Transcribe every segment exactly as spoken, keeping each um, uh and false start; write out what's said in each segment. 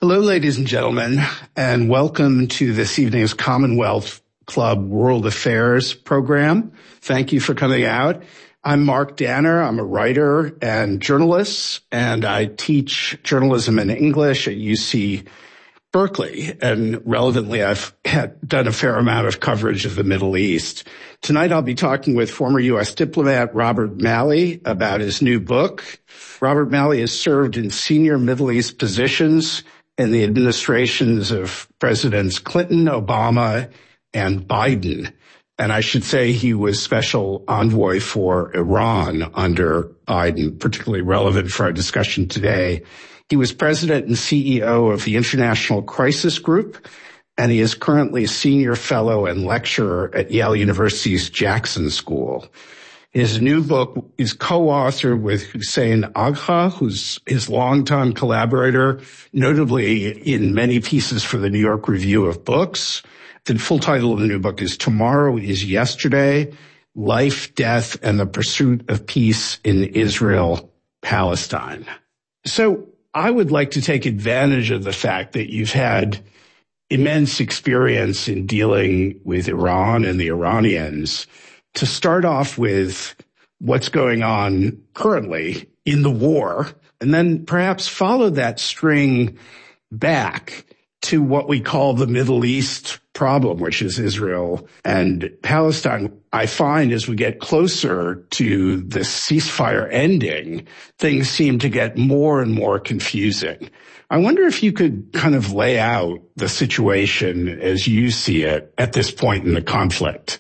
Hello, ladies and gentlemen, and welcome to this evening's Commonwealth Club World Affairs program. Thank you for coming out. I'm Mark Danner. I'm a writer and journalist, and I teach journalism in English at U C Berkeley. And relevantly, I've had, done a fair amount of coverage of the Middle East. Tonight, I'll be talking with former U S diplomat Robert Malley about his new book. Robert Malley has served in senior Middle East positions in the administrations of Presidents Clinton, Obama, and Biden. And I should say he was special envoy for Iran under Biden, particularly relevant for our discussion today. He was president and C E O of the International Crisis Group, and he is currently a senior fellow and lecturer at Yale University's Jackson School. His new book is co-authored with Hussein Agha, who's his longtime collaborator, notably in many pieces for the New York Review of Books. The full title of the new book is Tomorrow is Yesterday, Life, Death, and the Pursuit of Peace in Israel, Palestine. So I would like to take advantage of the fact that you've had immense experience in dealing with Iran and the Iranians to start off with what's going on currently in the war, and then perhaps follow that string back to what we call the Middle East problem, which is Israel and Palestine. I find as we get closer to the ceasefire ending, things seem to get more and more confusing. I wonder if you could kind of lay out the situation as you see it at this point in the conflict.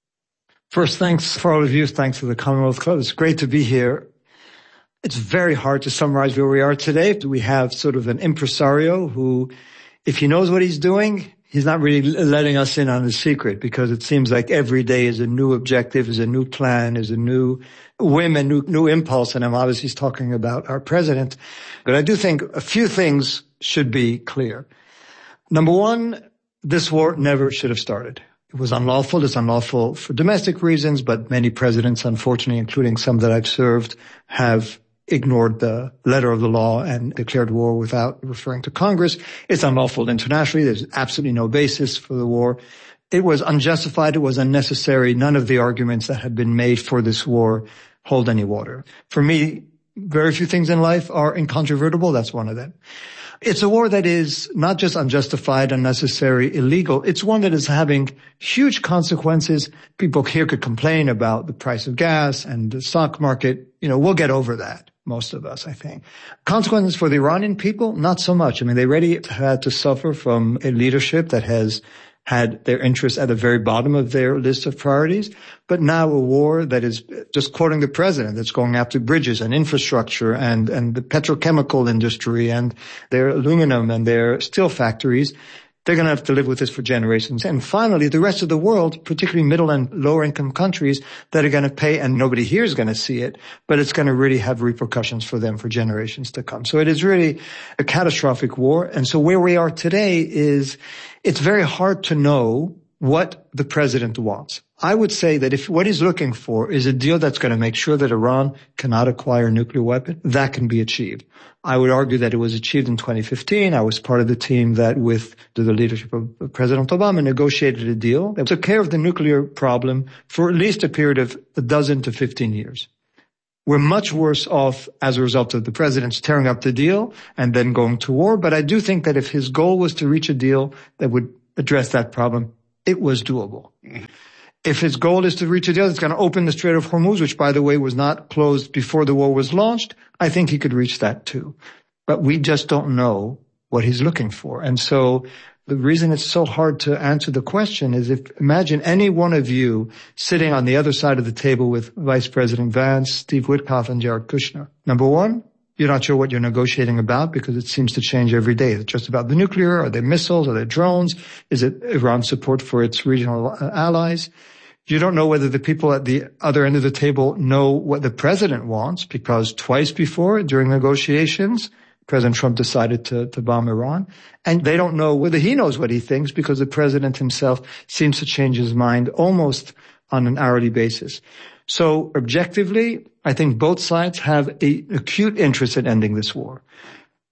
First, thanks for all of you. Thanks for the Commonwealth Club. It's great to be here. It's very hard to summarize where we are today. We have sort of an impresario who, if he knows what he's doing, he's not really letting us in on the secret, because it seems like every day is a new objective, is a new plan, is a new whim, a new, new impulse. And I'm obviously talking about our president. But I do think a few things should be clear. Number one, this war never should have started. It was unlawful. It's unlawful for domestic reasons, but many presidents, unfortunately, including some that I've served, have ignored the letter of the law and declared war without referring to Congress. It's unlawful internationally. There's absolutely no basis for the war. It was unjustified. It was unnecessary. None of the arguments that had been made for this war hold any water. For me, very few things in life are incontrovertible. That's one of them. It's a war that is not just unjustified, unnecessary, illegal. It's one that is having huge consequences. People here could complain about the price of gas and the stock market. You know, we'll get over that, most of us, I think. Consequences for the Iranian people, not so much. I mean, they already had to suffer from a leadership that has had their interests at the very bottom of their list of priorities, but now a war that is, just quoting the president, that's going after bridges and infrastructure and, and the petrochemical industry and their aluminum and their steel factories. They're going to have to live with this for generations. And finally, the rest of the world, particularly middle and lower income countries, that are going to pay, and nobody here is going to see it, but it's going to really have repercussions for them for generations to come. So it is really a catastrophic war. And so where we are today is, it's very hard to know what the president wants. I would say that if what he's looking for is a deal that's going to make sure that Iran cannot acquire a nuclear weapon, that can be achieved. I would argue that it was achieved in twenty fifteen. I was part of the team that, with the leadership of President Obama, negotiated a deal that took care of the nuclear problem for at least a period of a dozen to fifteen years. We're much worse off as a result of the president's tearing up the deal and then going to war. But I do think that if his goal was to reach a deal that would address that problem, it was doable. If his goal is to reach a deal that's going to open the Strait of Hormuz, which, by the way, was not closed before the war was launched, I think he could reach that too. But we just don't know what he's looking for. And so the reason it's so hard to answer the question is, if imagine any one of you sitting on the other side of the table with Vice President Vance, Steve Witkoff, and Jared Kushner. Number one, you're not sure what you're negotiating about because it seems to change every day. Is it just about the nuclear? Are there missiles? Are there drones? Is it Iran's support for its regional allies? You don't know whether the people at the other end of the table know what the president wants, because twice before, during negotiations, President Trump decided to, to bomb Iran. And they don't know whether he knows what he thinks, because the president himself seems to change his mind almost on an hourly basis. So objectively, I think both sides have an acute interest in ending this war.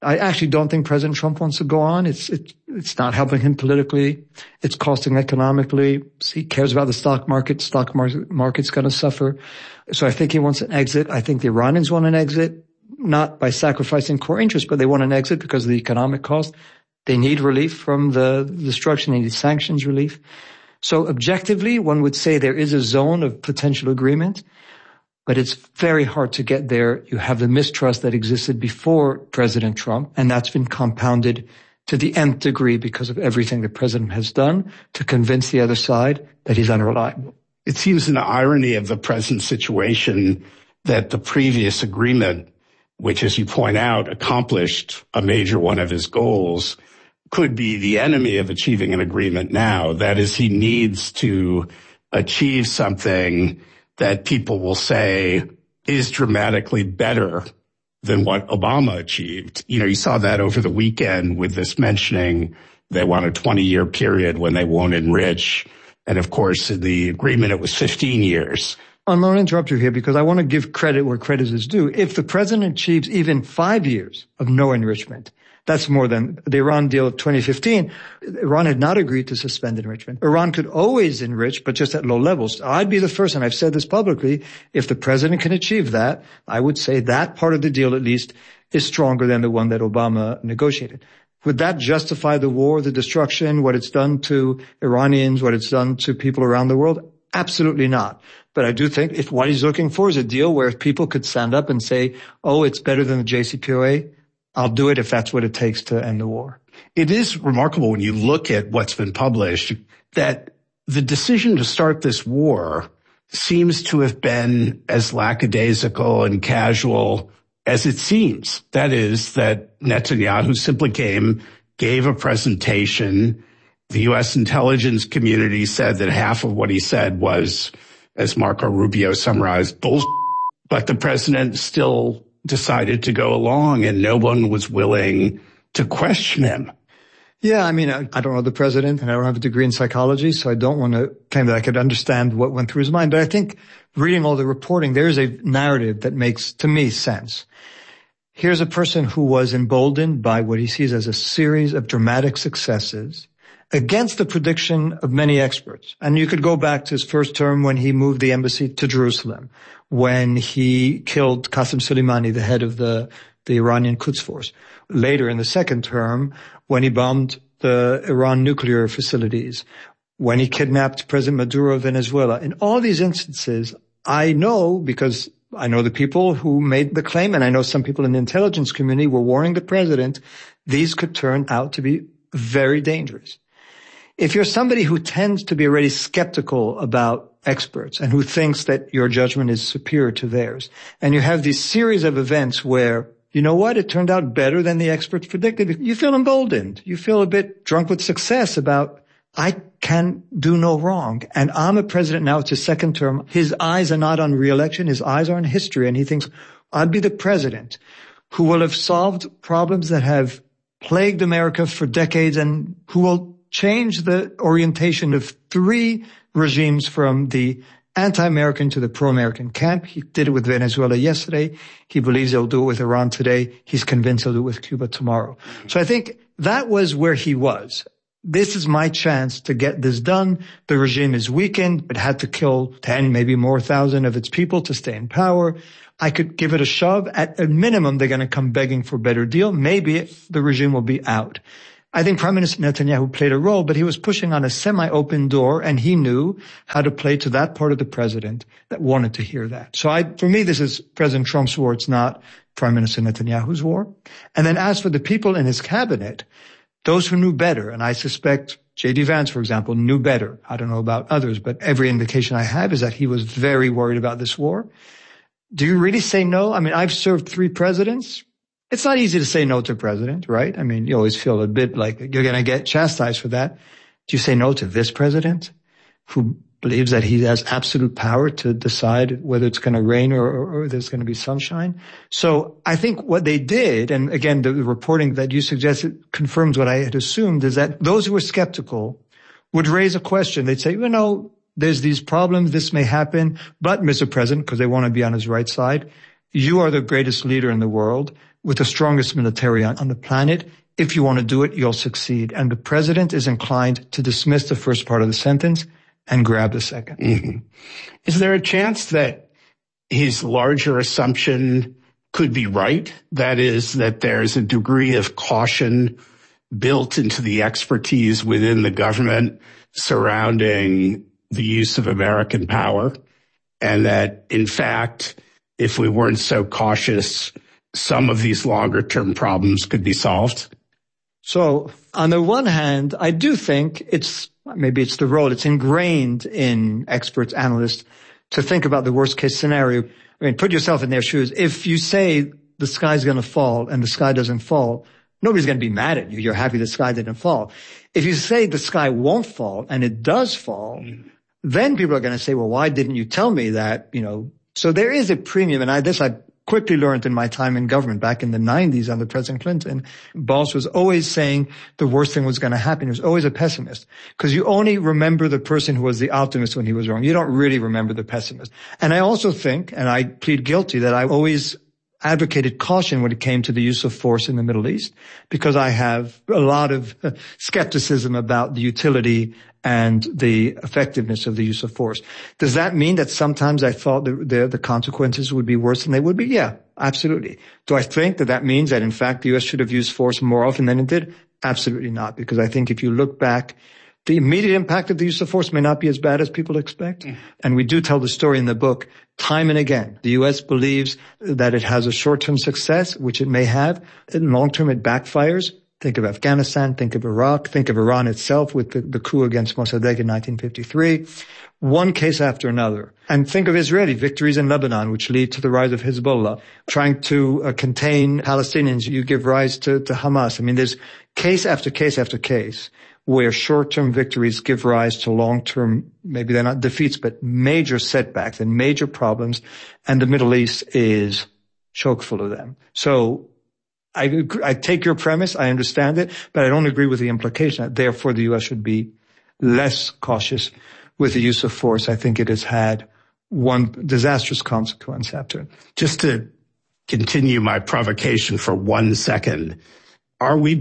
I actually don't think President Trump wants to go on. It's, it's, it's not helping him politically. It's costing economically. He cares about the stock market. Stock market, market's going to suffer. So I think he wants an exit. I think the Iranians want an exit, not by sacrificing core interests, but they want an exit because of the economic cost. They need relief from the destruction. They need sanctions relief. So objectively, one would say there is a zone of potential agreement, but it's very hard to get there. You have the mistrust that existed before President Trump, and that's been compounded to the nth degree because of everything the president has done to convince the other side that he's unreliable. It seems an irony of the present situation that the previous agreement, which, as you point out, accomplished a major one of his goals, could be the enemy of achieving an agreement now. That is, he needs to achieve something that people will say is dramatically better than what Obama achieved. You know, you saw that over the weekend with this mentioning they want a twenty-year period when they won't enrich. And of course, in the agreement, it was fifteen years. I'm going to interrupt you here because I want to give credit where credit is due. If the president achieves even five years of no enrichment, that's more than the Iran deal of twenty fifteen. Iran had not agreed to suspend enrichment. Iran could always enrich, but just at low levels. I'd be the first, and I've said this publicly, if the president can achieve that, I would say that part of the deal at least is stronger than the one that Obama negotiated. Would that justify the war, the destruction, what it's done to Iranians, what it's done to people around the world? Absolutely not. But I do think if what he's looking for is a deal where people could stand up and say, oh, it's better than the J C P O A, I'll do it if that's what it takes to end the war. It is remarkable when you look at what's been published that the decision to start this war seems to have been as lackadaisical and casual as it seems. That is, that Netanyahu simply came, gave a presentation. The U S intelligence community said that half of what he said was, as Marco Rubio summarized, bullshit. But the president still decided to go along and no one was willing to question him. Yeah, I mean, I, I don't know the president and I don't have a degree in psychology, so I don't want to claim that I could understand what went through his mind. But I think reading all the reporting, there's a narrative that makes, to me, sense. Here's a person who was emboldened by what he sees as a series of dramatic successes against the prediction of many experts. And you could go back to his first term when he moved the embassy to Jerusalem, when he killed Qasem Soleimani, the head of the, the Iranian Quds Force. Later in the second term, when he bombed the Iran nuclear facilities, when he kidnapped President Maduro of Venezuela. In all these instances, I know, because I know the people who made the claim, and I know some people in the intelligence community were warning the president, these could turn out to be very dangerous. If you're somebody who tends to be already skeptical about experts and who thinks that your judgment is superior to theirs, and you have these series of events where, you know what, it turned out better than the experts predicted, you feel emboldened. You feel a bit drunk with success about, I can do no wrong. And I'm a president now, it's his second term. His eyes are not on re-election, his eyes are on history. And he thinks, I'd be the president who will have solved problems that have plagued America for decades and who will change the orientation of three regimes from the anti-American to the pro-American camp. He did it with Venezuela yesterday. He believes he'll do it with Iran today. He's convinced he'll do it with Cuba tomorrow. So I think that was where he was. This is my chance to get this done. The regime is weakened. It had to kill ten, maybe more thousand of its people to stay in power. I could give it a shove. At a minimum, they're going to come begging for a better deal. Maybe the regime will be out. I think Prime Minister Netanyahu played a role, but he was pushing on a semi-open door, and he knew how to play to that part of the president that wanted to hear that. So I, for me, this is President Trump's war. It's not Prime Minister Netanyahu's war. And then as for the people in his cabinet, those who knew better, and I suspect J D Vance, for example, knew better. I don't know about others, but every indication I have is that he was very worried about this war. Do you really say no? I mean, I've served three presidents. It's not easy to say no to a president, right? I mean, you always feel a bit like you're going to get chastised for that. Do you say no to this president who believes that he has absolute power to decide whether it's going to rain or, or, or there's going to be sunshine? So I think what they did, and again, the reporting that you suggested confirms what I had assumed, is that those who were skeptical would raise a question. They'd say, you know, there's these problems, this may happen, but Mister President, because they want to be on his right side, you are the greatest leader in the world. with the strongest military on, on the planet. If you want to do it, you'll succeed. And the president is inclined to dismiss the first part of the sentence and grab the second. Mm-hmm. Is there a chance that his larger assumption could be right? That is, that there's a degree of caution built into the expertise within the government surrounding the use of American power, and that, in fact, if we weren't so cautious, some of these longer-term problems could be solved? So, on the one hand, I do think it's, maybe it's the role, it's ingrained in experts, analysts, to think about the worst-case scenario. I mean, put yourself in their shoes. If you say the sky's going to fall and the sky doesn't fall, nobody's going to be mad at you. You're happy the sky didn't fall. If you say the sky won't fall and it does fall, then people are going to say, well, why didn't you tell me that? You know, so there is a premium. And I, this I quickly learned in my time in government back in the nineties under President Clinton. Boss was always saying the worst thing was going to happen. He was always a pessimist, because you only remember the person who was the optimist when he was wrong. You don't really remember the pessimist. And I also think, and I plead guilty, that I always advocated caution when it came to the use of force in the Middle East, because I have a lot of skepticism about the utility and the effectiveness of the use of force. Does that mean that sometimes I thought the, the, the consequences would be worse than they would be? Yeah, absolutely. Do I think that that means that, in fact, the U S should have used force more often than it did? Absolutely not, because I think if you look back, the immediate impact of the use of force may not be as bad as people expect. Mm. And we do tell the story in the book time and again. The U S believes that it has a short-term success, which it may have. In long-term, it backfires. Think of Afghanistan, think of Iraq, think of Iran itself with the, the coup against Mossadegh in nineteen fifty-three. One case after another. And think of Israeli victories in Lebanon, which lead to the rise of Hezbollah. Trying to uh, contain Palestinians, you give rise to, to Hamas. I mean, there's case after case after case where short-term victories give rise to long-term, maybe they're not defeats, but major setbacks and major problems. And the Middle East is chock full of them. So I, I take your premise. I understand it, but I don't agree with the implication that therefore the U S should be less cautious with the use of force. I think it has had one disastrous consequence after. Just to continue my provocation for one second, are we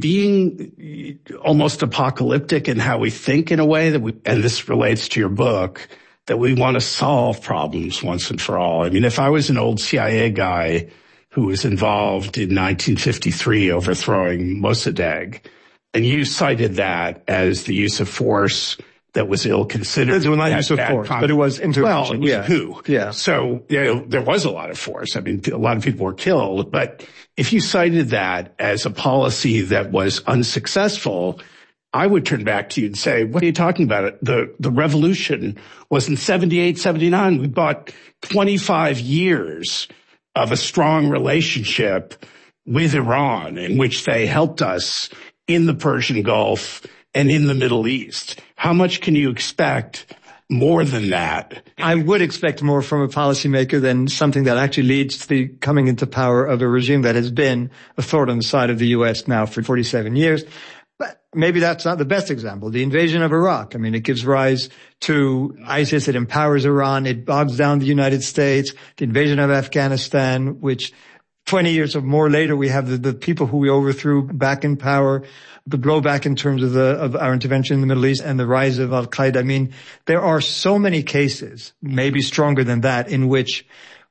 being almost apocalyptic in how we think in a way that we, and this relates to your book, that we want to solve problems once and for all? I mean, if I was an old C I A guy who was involved in nineteen fifty-three overthrowing Mossadegh, and you cited that as the use of force that was ill-considered. It was not use of force, con- but it was intervention. Well, it was yeah. a coup. Yeah. So you know, there was a lot of force. I mean, a lot of people were killed. But if you cited that as a policy that was unsuccessful, I would turn back to you and say, what are you talking about? The, the revolution was in seventy-eight, seventy-nine. We bought twenty-five years of a strong relationship with Iran in which they helped us in the Persian Gulf and in the Middle East. How much can you expect more than that? I would expect more from a policymaker than something that actually leads to the coming into power of a regime that has been a thorn on the side of the U S now for forty-seven years. But maybe that's not the best example. The invasion of Iraq. I mean, it gives rise to ISIS. It empowers Iran. It bogs down the United States. The invasion of Afghanistan, which twenty years or more later, we have the, the people who we overthrew back in power. The blowback in terms of the, of our intervention in the Middle East and the rise of Al-Qaeda. I mean, there are so many cases, maybe stronger than that, in which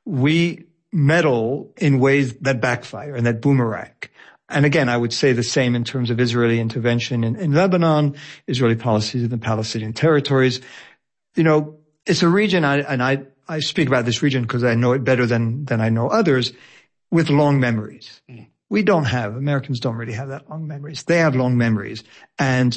we meddle in ways that backfire and that boomerang. And again, I would say the same in terms of Israeli intervention in, in Lebanon, Israeli policies in the Palestinian territories. You know, it's a region, I, and I, I speak about this region because I know it better than, than I know others, with long memories. Mm. We don't have, Americans don't really have that long memories. They have long memories. And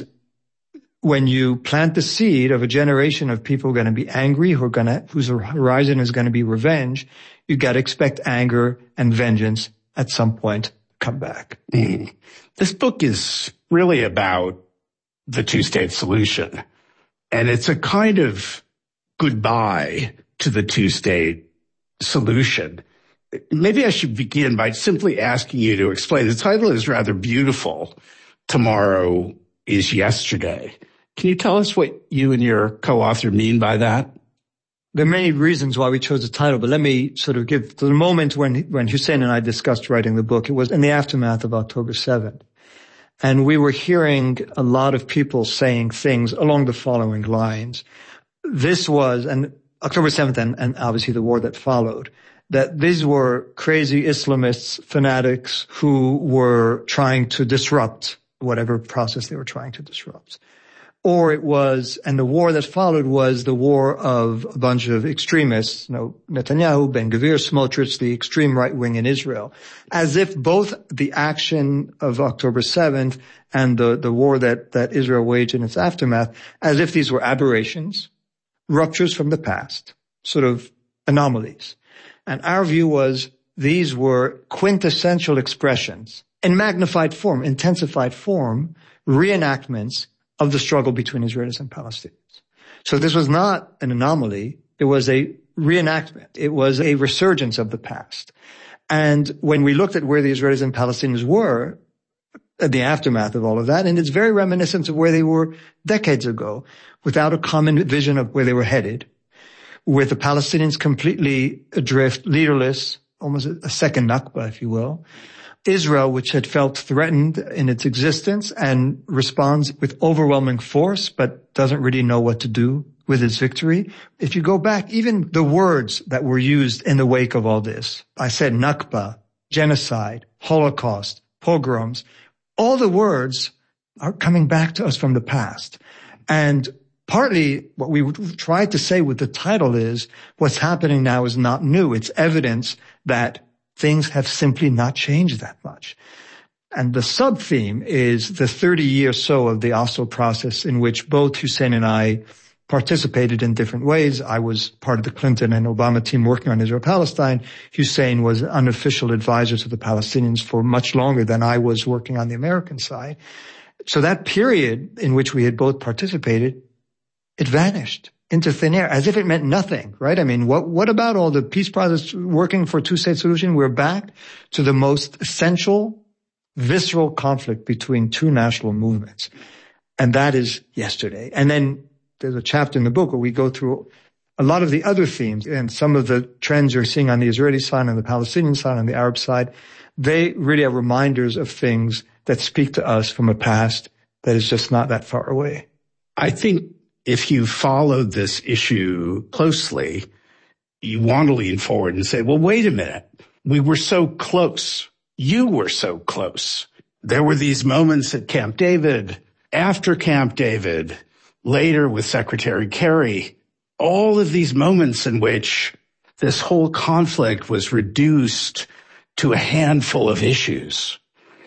when you plant the seed of a generation of people who are going to be angry, who are going to, whose horizon is going to be revenge, you got to expect anger and vengeance at some point come back. Mm. This book is really about the two-state solution. And it's a kind of goodbye to the two-state solution. Maybe I should begin by simply asking you to explain. The title is rather beautiful. Tomorrow is yesterday. Can you tell us what you and your co-author mean by that? There are many reasons why we chose the title, but let me sort of give the moment when, when Hussein and I discussed writing the book. It was in the aftermath of October seventh. And we were hearing a lot of people saying things along the following lines. This was, and October seventh and, and obviously the war that followed, that these were crazy Islamists, fanatics who were trying to disrupt whatever process they were trying to disrupt. Or it was, and the war that followed was the war of a bunch of extremists, you know, Netanyahu, Ben-Gvir, Smotrich, the extreme right wing in Israel, as if both the action of October seventh and the, the war that, that Israel waged in its aftermath, as if these were aberrations, ruptures from the past, sort of anomalies. And our view was these were quintessential expressions in magnified form, intensified form, reenactments of the struggle between Israelis and Palestinians. So this was not an anomaly. It was a reenactment. It was a resurgence of the past. And when we looked at where the Israelis and Palestinians were at the aftermath of all of that, and it's very reminiscent of where they were decades ago, without a common vision of where they were headed, with the Palestinians completely adrift, leaderless, almost a second Nakba, if you will. Israel, which had felt threatened in its existence and responds with overwhelming force, but doesn't really know what to do with its victory. If you go back, even the words that were used in the wake of all this, I said Nakba, genocide, Holocaust, pogroms, all the words are coming back to us from the past. And partly what we tried to say with the title is what's happening now is not new. It's evidence that things have simply not changed that much. And the sub-theme is the thirty years so of the Oslo process in which both Hussein and I participated in different ways. I was part of the Clinton and Obama team working on Israel-Palestine. Hussein was an unofficial advisor to the Palestinians for much longer than I was working on the American side. So that period in which we had both participated, it vanished into thin air, as if it meant nothing, right? I mean, what, what about all the peace process working for a two-state solution? We're back to the most essential, visceral conflict between two national movements. And that is yesterday. And then there's a chapter in the book where we go through a lot of the other themes and some of the trends you're seeing on the Israeli side, on the Palestinian side, on the Arab side. They really are reminders of things that speak to us from a past that is just not that far away. I think if you followed this issue closely, you want to lean forward and say, well, wait a minute. We were so close. You were so close. There were these moments at Camp David, after Camp David, later with Secretary Kerry, all of these moments in which this whole conflict was reduced to a handful of issues.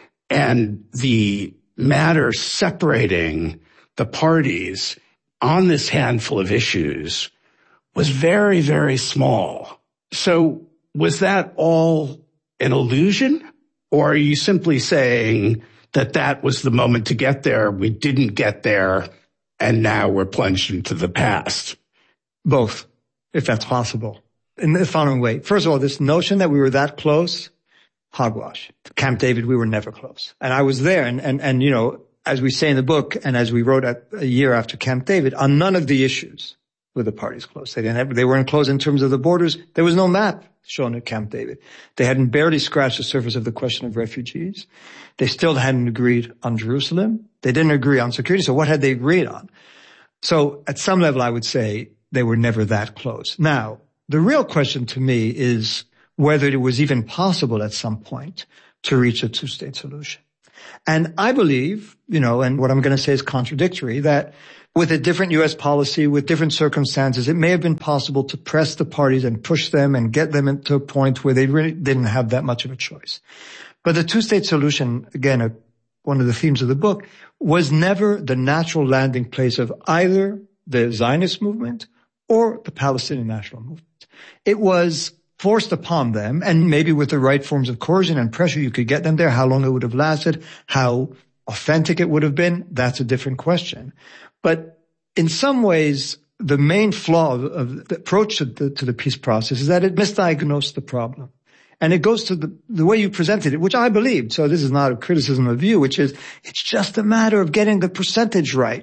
And the matter separating the parties on this handful of issues was very, very small. So was that all an illusion? Or are you simply saying that that was the moment to get there, we didn't get there, and now we're plunged into the past? Both, if that's possible. In the following way. First of all, this notion that we were that close, hogwash. Camp David, we were never close. And I was there, and, and, and you know, as we say in the book, and as we wrote at a year after Camp David, on none of the issues were the parties close. They didn't have, they weren't close in terms of the borders. There was no map shown at Camp David. They hadn't barely scratched the surface of the question of refugees. They still hadn't agreed on Jerusalem. They didn't agree on security. So what had they agreed on? So at some level, I would say they were never that close. Now, the real question to me is whether it was even possible at some point to reach a two-state solution. And I believe, you know, and what I'm going to say is contradictory, that with a different U S policy, with different circumstances, it may have been possible to press the parties and push them and get them into a point where they really didn't have that much of a choice. But the two-state solution, again, a, one of the themes of the book, was never the natural landing place of either the Zionist movement or the Palestinian national movement. It was forced upon them, and maybe with the right forms of coercion and pressure, you could get them there. How long it would have lasted, how authentic it would have been, that's a different question. But in some ways, the main flaw of, of the approach to the, to the peace process is that it misdiagnosed the problem. And it goes to the, the way you presented it, which I believed. So this is not a criticism of you, which is it's just a matter of getting the percentage right.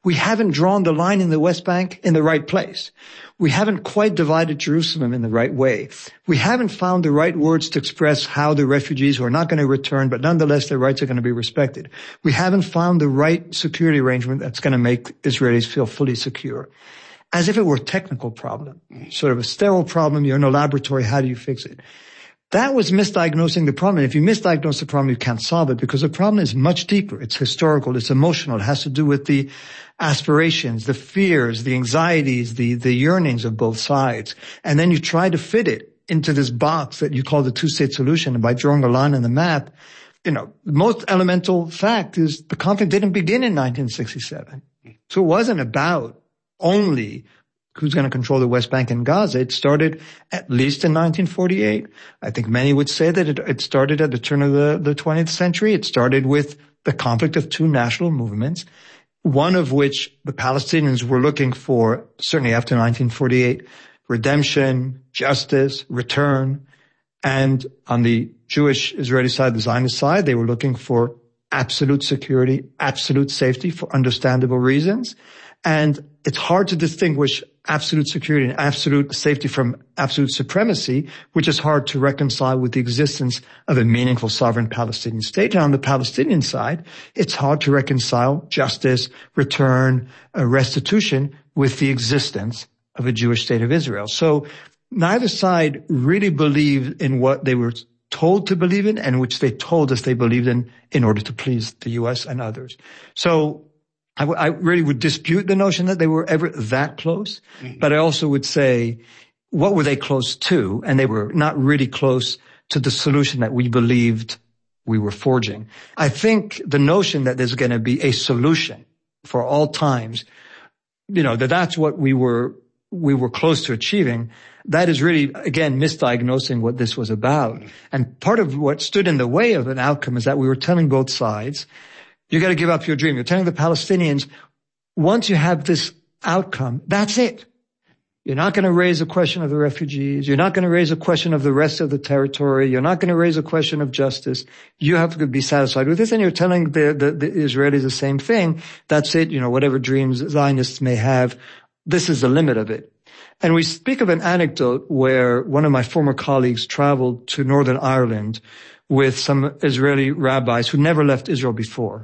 We haven't drawn the line in the West Bank in the right place. We haven't quite divided Jerusalem in the right way. We haven't found the right words to express how the refugees who are not going to return, but nonetheless their rights are going to be respected. We haven't found the right security arrangement that's going to make Israelis feel fully secure. As if it were a technical problem, sort of a sterile problem. You're in a laboratory. How do you fix it? That was misdiagnosing the problem. If you misdiagnose the problem, you can't solve it because the problem is much deeper. It's historical. It's emotional. It has to do with the aspirations, the fears, the anxieties, the, the yearnings of both sides. And then you try to fit it into this box that you call the two-state solution. And by drawing a line on the map, you know, the most elemental fact is the conflict didn't begin in nineteen sixty-seven. So it wasn't about only who's going to control the West Bank and Gaza. It started at least in nineteen forty-eight. I think many would say that it, it started at the turn of the, the twentieth century. It started with the conflict of two national movements, one of which the Palestinians were looking for, certainly after nineteen forty-eight, redemption, justice, return. And on the Jewish Israeli side, the Zionist side, they were looking for absolute security, absolute safety for understandable reasons. And it's hard to distinguish absolute security and absolute safety from absolute supremacy, which is hard to reconcile with the existence of a meaningful sovereign Palestinian state. And on the Palestinian side, it's hard to reconcile justice, return, uh, restitution with the existence of a Jewish state of Israel. So neither side really believed in what they were told to believe in and which they told us they believed in in order to please the U S and others. So I, w- I really would dispute the notion that they were ever that close, mm-hmm. but I also would say, what were they close to? And they were not really close to the solution that we believed we were forging. I think the notion that there's going to be a solution for all times, you know, that that's what we were, we were close to achieving. That is really, again, misdiagnosing what this was about. And part of what stood in the way of an outcome is that we were telling both sides, you got to give up your dream. You're telling the Palestinians, once you have this outcome, that's it. You're not going to raise a question of the refugees. You're not going to raise a question of the rest of the territory. You're not going to raise a question of justice. You have to be satisfied with this. And you're telling the, the, the Israelis the same thing. That's it. You know, whatever dreams Zionists may have, this is the limit of it. And we speak of an anecdote where one of my former colleagues traveled to Northern Ireland with some Israeli rabbis who never left Israel before.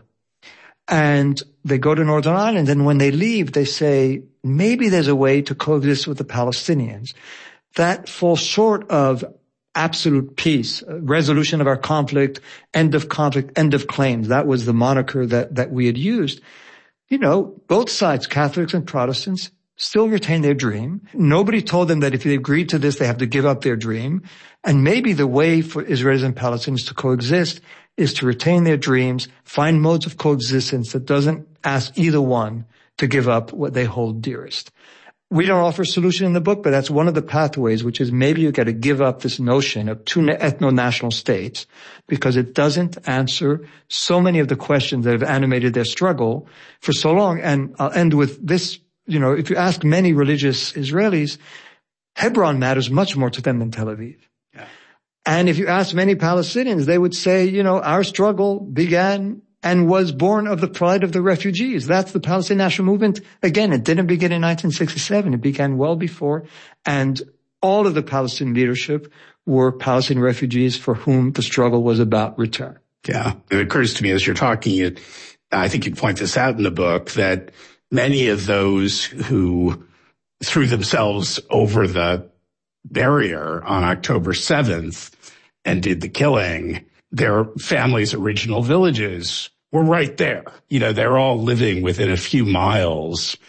And they go to Northern Ireland, and when they leave, they say, maybe there's a way to coexist with the Palestinians. That falls short of absolute peace, resolution of our conflict, end of conflict, end of claims. That was the moniker that, that we had used. You know, both sides, Catholics and Protestants, still retain their dream. Nobody told them that if they agreed to this, they have to give up their dream. And maybe the way for Israelis and Palestinians to coexist is to retain their dreams, find modes of coexistence that doesn't ask either one to give up what they hold dearest. We don't offer a solution in the book, but that's one of the pathways, which is maybe you got to give up this notion of two ethno-national states because it doesn't answer so many of the questions that have animated their struggle for so long. And I'll end with this. You know, if you ask many religious Israelis, Hebron matters much more to them than Tel Aviv. Yeah. And if you ask many Palestinians, they would say, you know, our struggle began and was born of the pride of the refugees. That's the Palestinian national movement. Again, it didn't begin in nineteen sixty-seven. It began well before. And all of the Palestinian leadership were Palestinian refugees for whom the struggle was about return. Yeah. It occurs to me as you're talking, you, I think you point this out in the book, that many of those who threw themselves over the barrier on October seventh and did the killing, their families' original villages were right there. You know, they're all living within a few miles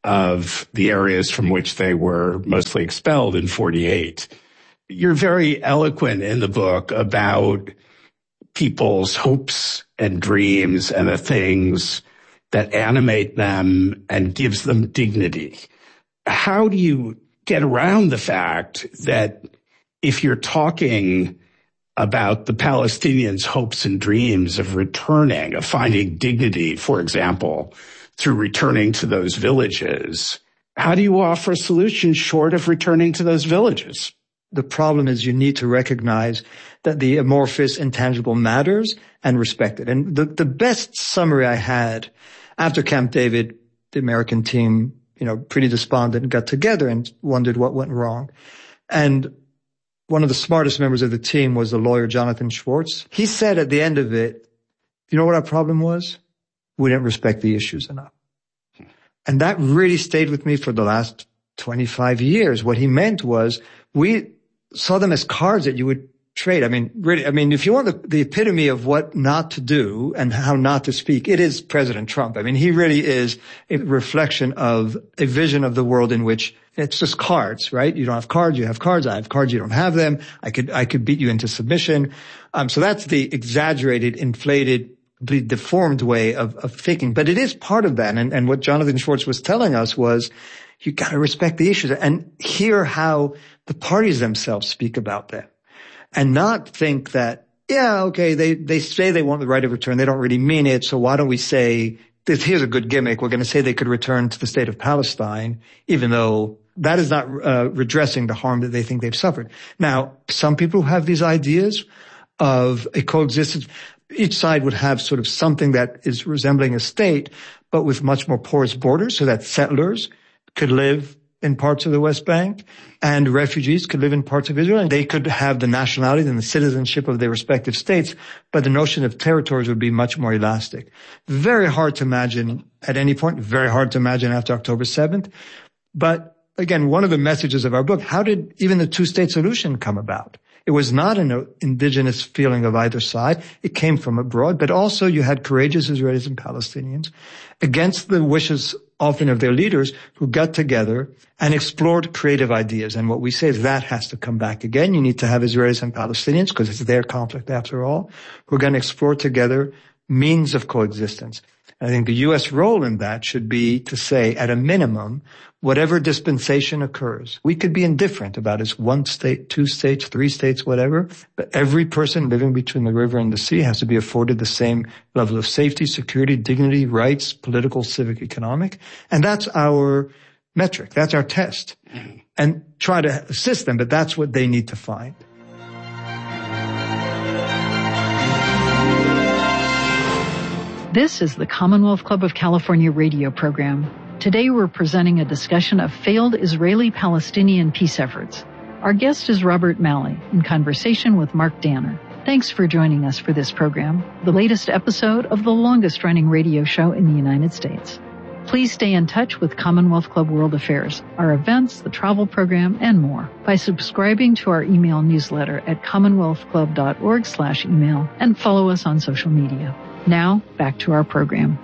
of the areas from which they were mostly expelled in forty-eight. You're very eloquent in the book about people's hopes and dreams and the things that animate them and gives them dignity. How do you get around the fact that if you're talking about the Palestinians' hopes and dreams of returning, of finding dignity, for example, through returning to those villages, how do you offer a solution short of returning to those villages? The problem is you need to recognize that the amorphous, intangible matters and respect it. And the, the best summary I had after Camp David the American team, you know, pretty despondent, got together and wondered what went wrong. And one of the smartest members of the team was the lawyer Jonathan Schwartz. He said at the end of it, you know what our problem was? We didn't respect the issues enough. And that really stayed with me for the last twenty-five years. What he meant was we saw them as cards that you would trade. I mean, really, I mean, if you want the, the epitome of what not to do and how not to speak, it is President Trump. I mean, he really is a reflection of a vision of the world in which it's just cards, right? You don't have cards, you have cards. I have cards, you don't have them. I could, I could beat you into submission. Um, so that's the exaggerated, inflated, completely deformed way of, of thinking. But it is part of that. And, and what Jonathan Schwartz was telling us was, you got to respect the issues and hear how the parties themselves speak about them. And not think that, yeah, okay, they, they say they want the right of return. They don't really mean it. So why don't we say, this, here's a good gimmick. We're going to say they could return to the state of Palestine, even though that is not uh, redressing the harm that they think they've suffered. Now, some people have these ideas of a coexistence. Each side would have sort of something that is resembling a state, but with much more porous borders so that settlers could live in parts of the West Bank and refugees could live in parts of Israel, and they could have the nationality and the citizenship of their respective states, but the notion of territories would be much more elastic. Very hard to imagine at any point, very hard to imagine after October seventh. But again, one of the messages of our book, how did even the two-state solution come about? It was not an indigenous feeling of either side. It came from abroad, but also you had courageous Israelis and Palestinians against the wishes often of their leaders who got together and explored creative ideas. And what we say is that has to come back again. You need to have Israelis and Palestinians, because it's their conflict after all, who are going to explore together means of coexistence. And I think the U S role in that should be to say, at a minimum, whatever dispensation occurs, we could be indifferent about it's one state, two states, three states, whatever, but every person living between the river and the sea has to be afforded the same level of safety, security, dignity, rights, political, civic, economic. And that's our metric. That's our test. And try to assist them, but that's what they need to find. This is the Commonwealth Club of California radio program. Today we're presenting a discussion of failed Israeli-Palestinian peace efforts. Our guest is Robert Malley, in conversation with Mark Danner. Thanks for joining us for this program, the latest episode of the longest-running radio show in the United States. Please stay in touch with Commonwealth Club World Affairs, our events, the travel program, and more by subscribing to our email newsletter at commonwealthclub.org slash email and follow us on social media. Now, back to our program.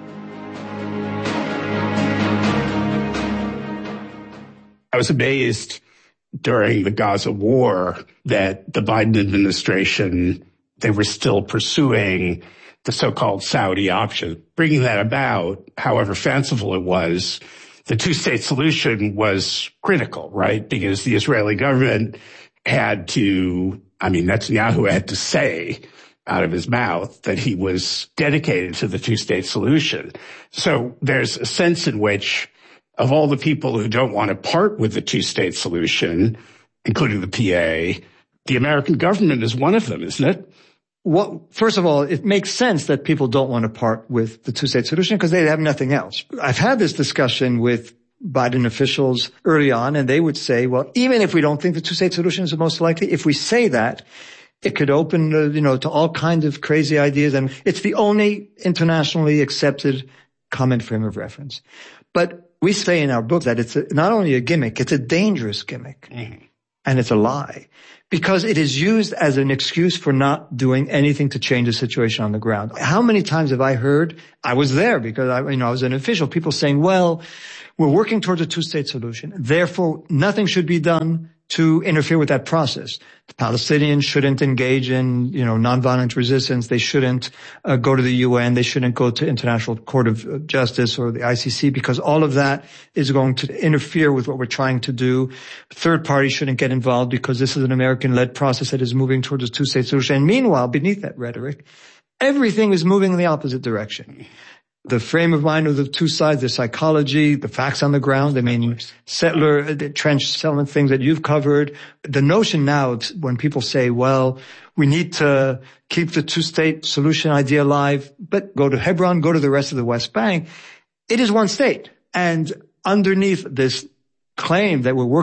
I was amazed during the Gaza war that the Biden administration, they were still pursuing the so-called Saudi option. Bringing that about, however fanciful it was, the two-state solution was critical, right? Because the Israeli government had to, I mean, Netanyahu had to say out of his mouth that he was dedicated to the two-state solution. So there's a sense in which, of all the people who don't want to part with the two-state solution, including the P A, the American government is one of them, isn't it? Well, first of all, it makes sense that people don't want to part with the two-state solution because they have nothing else. I've had this discussion with Biden officials early on, and they would say, well, even if we don't think the two-state solution is the most likely, if we say that, it could open, uh, you know, to all kinds of crazy ideas, and it's the only internationally accepted common frame of reference. But we say in our book that it's a, not only a gimmick, it's a dangerous gimmick, mm-hmm. and it's a lie, because it is used as an excuse for not doing anything to change the situation on the ground. How many times have I heard, I was there because I, you know, I was an official, people saying, well, we're working towards a two-state solution, therefore nothing should be done to interfere with that process. The Palestinians shouldn't engage in, you know, nonviolent resistance. They shouldn't uh, go to the U N. They shouldn't go to International Court of Justice or the I C C, because all of that is going to interfere with what we're trying to do. Third parties shouldn't get involved because this is an American-led process that is moving towards a two-state solution. And meanwhile, beneath that rhetoric, everything is moving in the opposite direction. The frame of mind of the two sides, the psychology, the facts on the ground. I mean, settler, the trench settlement things that you've covered. The notion now, when people say, well, we need to keep the two-state solution idea alive, but go to Hebron, go to the rest of the West Bank. It is one state. And underneath this claim that we're working